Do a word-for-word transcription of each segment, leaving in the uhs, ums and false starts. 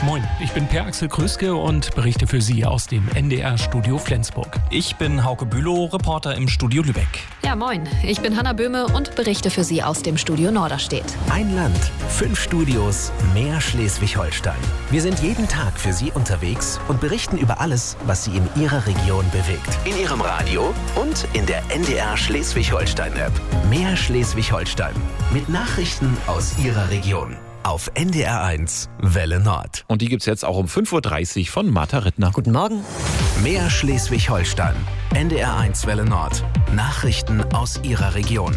Moin, ich bin Per-Axel Krüske und berichte für Sie aus dem N D R-Studio Flensburg. Ich bin Hauke Bülow, Reporter im Studio Lübeck. Ja, moin, ich bin Hanna Böhme und berichte für Sie aus dem Studio Norderstedt. Ein Land, fünf Studios, mehr Schleswig-Holstein. Wir sind jeden Tag für Sie unterwegs und berichten über alles, was Sie in Ihrer Region bewegt. In Ihrem Radio und in der N D R Schleswig-Holstein-App. Mehr Schleswig-Holstein mit Nachrichten aus Ihrer Region. Auf N D R eins, Welle Nord. Und die gibt's jetzt auch um fünf Uhr dreißig von Martha Rittner. Guten Morgen. Mehr Schleswig-Holstein. N D R eins, Welle Nord. Nachrichten aus Ihrer Region.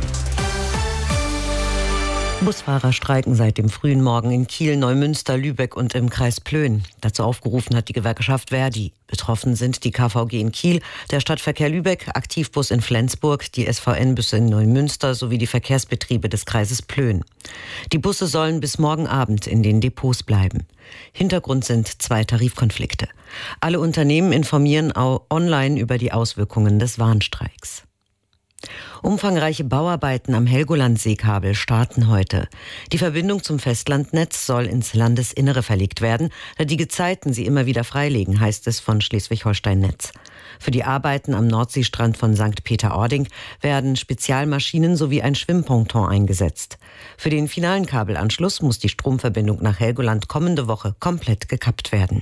Busfahrer streiken seit dem frühen Morgen in Kiel, Neumünster, Lübeck und im Kreis Plön. Dazu aufgerufen hat die Gewerkschaft Verdi. Betroffen sind die K V G in Kiel, der Stadtverkehr Lübeck, Aktivbus in Flensburg, die S V N-Busse in Neumünster sowie die Verkehrsbetriebe des Kreises Plön. Die Busse sollen bis morgen Abend in den Depots bleiben. Hintergrund sind zwei Tarifkonflikte. Alle Unternehmen informieren auch online über die Auswirkungen des Warnstreiks. Umfangreiche Bauarbeiten am Helgoland-Seekabel starten heute. Die Verbindung zum Festlandnetz soll ins Landesinnere verlegt werden, da die Gezeiten sie immer wieder freilegen, heißt es von Schleswig-Holstein-Netz. Für die Arbeiten am Nordseestrand von Sankt Peter-Ording werden Spezialmaschinen sowie ein Schwimmponton eingesetzt. Für den finalen Kabelanschluss muss die Stromverbindung nach Helgoland kommende Woche komplett gekappt werden.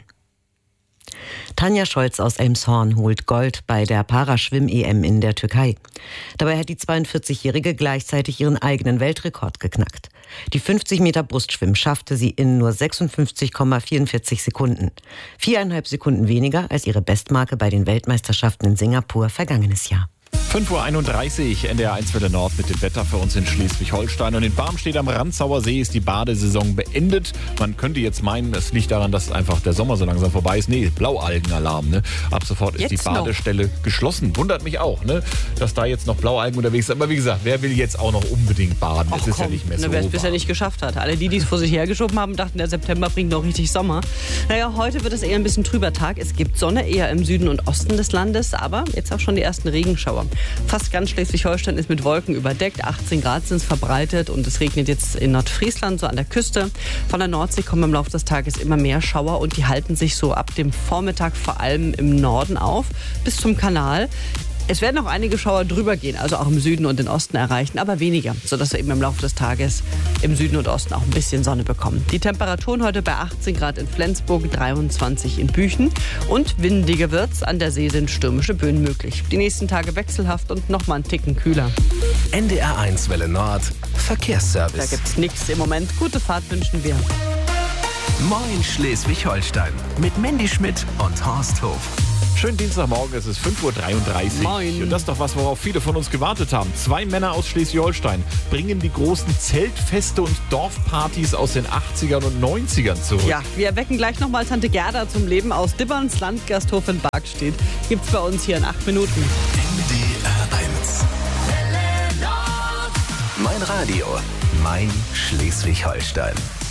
Tanja Scholz aus Elmshorn holt Gold bei der Paraschwimm-E M in der Türkei. Dabei hat die zweiundvierzigjährige gleichzeitig ihren eigenen Weltrekord geknackt. Die fünfzig Meter Brustschwimmen schaffte sie in nur sechsundfünfzig Komma vierundvierzig Sekunden. Viereinhalb Sekunden weniger als ihre Bestmarke bei den Weltmeisterschaften in Singapur vergangenes Jahr. fünf Uhr einunddreißig, N D R eins Welle Nord mit dem Wetter für uns in Schleswig-Holstein. Und in Barmstedt am Randzauer See ist die Badesaison beendet. Man könnte jetzt meinen, es liegt daran, dass einfach der Sommer so langsam vorbei ist. Nee, Blaualgenalarm. Ne? Ab sofort ist jetzt die Badestelle noch geschlossen. Wundert mich auch, ne? dass da jetzt noch Blaualgen unterwegs sind. Aber wie gesagt, wer will jetzt auch noch unbedingt baden? Och, es ist komm, ja nicht mehr so wer es warm. bisher nicht geschafft hat. Alle die, die es vor sich hergeschoben haben, dachten, der September bringt noch richtig Sommer. Naja, heute wird es eher ein bisschen trüber Tag. Es gibt Sonne eher im Süden und Osten des Landes, aber jetzt auch schon die ersten Regenschauer. Fast ganz Schleswig-Holstein ist mit Wolken überdeckt, achtzehn Grad sind es verbreitet und es regnet jetzt in Nordfriesland, so an der Küste. Von der Nordsee kommen im Laufe des Tages immer mehr Schauer und die halten sich so ab dem Vormittag vor allem im Norden auf, bis zum Kanal. Es werden auch einige Schauer drüber gehen, also auch im Süden und im Osten erreichen, aber weniger, sodass wir eben im Laufe des Tages im Süden und Osten auch ein bisschen Sonne bekommen. Die Temperaturen heute bei achtzehn Grad in Flensburg, dreiundzwanzig in Büchen und windiger wird's. An der See sind stürmische Böen möglich. Die nächsten Tage wechselhaft und noch mal einen Ticken kühler. N D R eins Welle Nord, Verkehrsservice. Da gibt's nichts im Moment. Gute Fahrt wünschen wir. Moin Schleswig-Holstein mit Mandy Schmidt und Horst Hof. Schönen Dienstagmorgen, es ist fünf Uhr dreiunddreißig. Moin. Und das ist doch was, worauf viele von uns gewartet haben. Zwei Männer aus Schleswig-Holstein bringen die großen Zeltfeste und Dorfpartys aus den achtzigern und neunzigern zurück. Ja, wir erwecken gleich nochmal Tante Gerda zum Leben aus Dibberns Landgasthof in Bargstedt. Gibt's bei uns hier in acht Minuten. N D R eins. Mein Radio, mein Schleswig-Holstein.